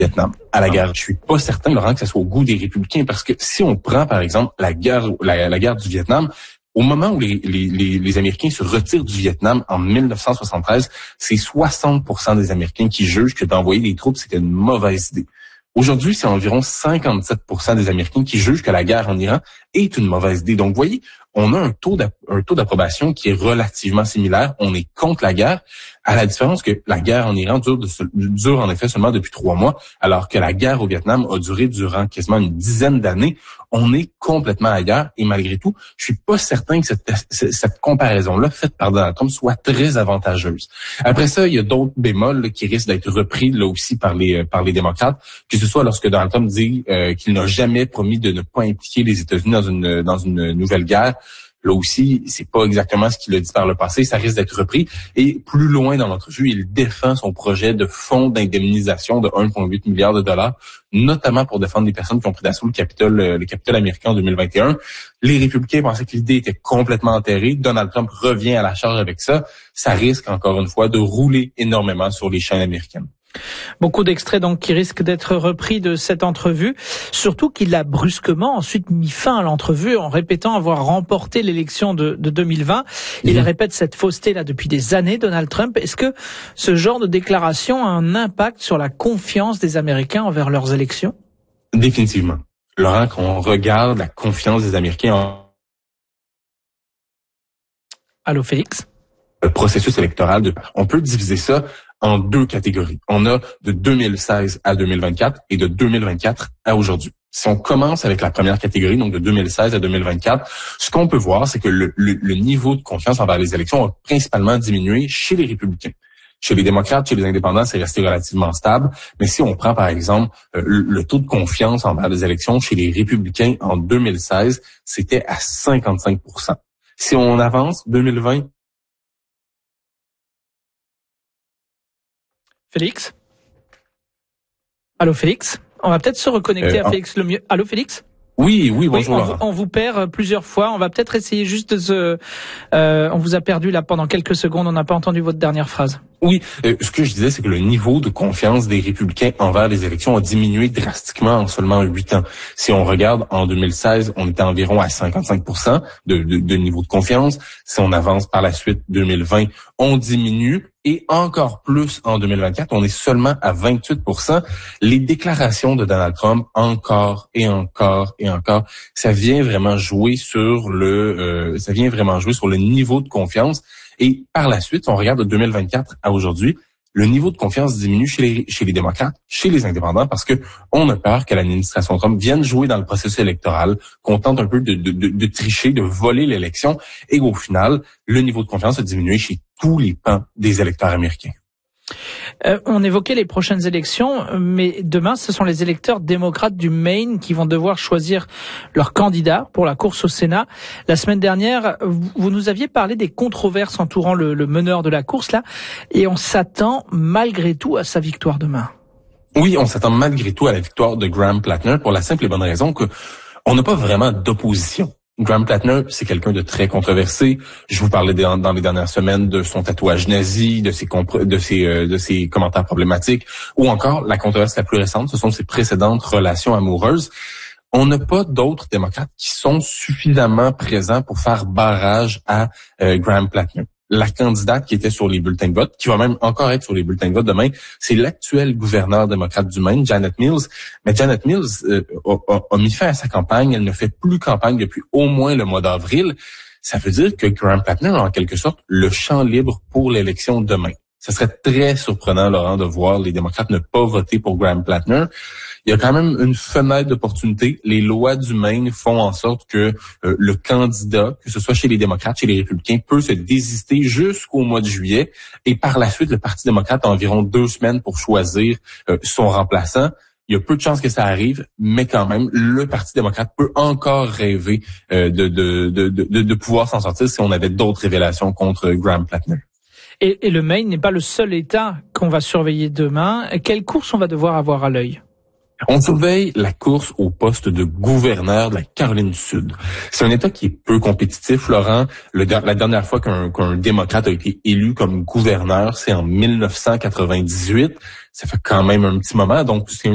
Vietnam, à la guerre. Je suis pas certain, Laurent, que ça soit au goût des républicains, parce que si on prend, par exemple, la guerre du Vietnam, au moment où les Américains se retirent du Vietnam en 1973, c'est 60% des Américains qui jugent que d'envoyer des troupes, c'était une mauvaise idée. Aujourd'hui, c'est environ 57% des Américains qui jugent que la guerre en Iran est une mauvaise idée. Donc, vous voyez, on a un taux d'approbation qui est relativement similaire. On est contre la guerre, à la différence que la guerre en Iran dure en effet seulement depuis 3 mois, alors que la guerre au Vietnam a duré durant quasiment une dizaine d'années. On est complètement ailleurs et malgré tout, je suis pas certain que cette comparaison-là faite par Donald Trump soit très avantageuse. Après ça, il y a d'autres bémols là, qui risquent d'être repris là aussi par les démocrates, que ce soit lorsque Donald Trump dit qu'il n'a jamais promis de ne pas impliquer les États-Unis dans une nouvelle guerre. Là aussi, c'est pas exactement ce qu'il a dit par le passé, ça risque d'être repris. Et plus loin dans l'entrevue, il défend son projet de fonds d'indemnisation de 1,8 milliard de dollars, notamment pour défendre les personnes qui ont pris d'assaut le Capitole américain en 2021. Les républicains pensaient que l'idée était complètement enterrée. Donald Trump revient à la charge avec ça. Ça risque, encore une fois, de rouler énormément sur les chaînes américaines. Beaucoup d'extraits donc qui risquent d'être repris de cette entrevue, surtout qu'il a brusquement ensuite mis fin à l'entrevue en répétant avoir remporté l'élection de 2020. Il répète cette fausseté là depuis des années, Donald Trump. Est-ce que ce genre de déclaration a un impact sur la confiance des Américains envers leurs élections? Définitivement. Laurent, quand on regarde la confiance des Américains Allô, Félix? Le processus électoral, on peut diviser ça en 2 catégories. On a de 2016 à 2024 et de 2024 à aujourd'hui. Si on commence avec la première catégorie, donc de 2016 à 2024, ce qu'on peut voir, c'est que le niveau de confiance envers les élections a principalement diminué chez les républicains. Chez les démocrates, chez les indépendants, c'est resté relativement stable. Mais si on prend, par exemple, le taux de confiance envers les élections chez les républicains en 2016, c'était à 55%. Si on avance, 2020, Félix? Allô, Félix? On va peut-être se reconnecter à Félix le mieux. Allô, Félix? Oui, bonjour. On vous perd plusieurs fois. On va peut-être essayer juste de on vous a perdu là pendant quelques secondes. On n'a pas entendu votre dernière phrase. Oui, ce que je disais, c'est que le niveau de confiance des républicains envers les élections a diminué drastiquement en seulement 8 ans. Si on regarde, en 2016, on était environ à 55% de niveau de confiance. Si on avance par la suite, 2020, on diminue. Et encore plus en 2024, on est seulement à 28%. Les déclarations de Donald Trump, encore et encore et encore, ça vient vraiment jouer sur le niveau de confiance. Et par la suite, si on regarde de 2024 à aujourd'hui, le niveau de confiance diminue chez les démocrates, chez les indépendants, parce que on a peur que l'administration Trump vienne jouer dans le processus électoral, qu'on tente un peu de tricher, de voler l'élection, et au final, le niveau de confiance a diminué chez tous les pans des électeurs américains. On évoquait les prochaines élections, mais demain, ce sont les électeurs démocrates du Maine qui vont devoir choisir leur candidat pour la course au Sénat. La semaine dernière, vous nous aviez parlé des controverses entourant le meneur de la course, là, et on s'attend malgré tout à sa victoire demain. Oui, on s'attend malgré tout à la victoire de Graham Plattner pour la simple et bonne raison que on n'a pas vraiment d'opposition. Graham Plattner, c'est quelqu'un de très controversé. Je vous parlais dans les dernières semaines de son tatouage nazi, de ses commentaires problématiques, ou encore la controverse la plus récente, ce sont ses précédentes relations amoureuses. On n'a pas d'autres démocrates qui sont suffisamment présents pour faire barrage à Graham Plattner. La candidate qui était sur les bulletins de vote, qui va même encore être sur les bulletins de vote demain, c'est l'actuel gouverneur démocrate du Maine, Janet Mills. Mais Janet Mills a mis fin à sa campagne. Elle ne fait plus campagne depuis au moins le mois d'avril. Ça veut dire que Graham Plattner a en quelque sorte le champ libre pour l'élection demain. Ce serait très surprenant, Laurent, de voir les démocrates ne pas voter pour Graham Plattner. Il y a quand même une fenêtre d'opportunité. Les lois du Maine font en sorte que le candidat, que ce soit chez les démocrates, chez les républicains, peut se désister jusqu'au mois de juillet. Et par la suite, le Parti démocrate a environ 2 semaines pour choisir son remplaçant. Il y a peu de chances que ça arrive, mais quand même, le Parti démocrate peut encore rêver de pouvoir s'en sortir si on avait d'autres révélations contre Graham Plattner. Et le Maine n'est pas le seul État qu'on va surveiller demain. Quelle course on va devoir avoir à l'œil? On surveille la course au poste de gouverneur de la Caroline du Sud. C'est un État qui est peu compétitif, Laurent. La dernière fois qu'un démocrate a été élu comme gouverneur, c'est en 1998. Ça fait quand même un petit moment. Donc, c'est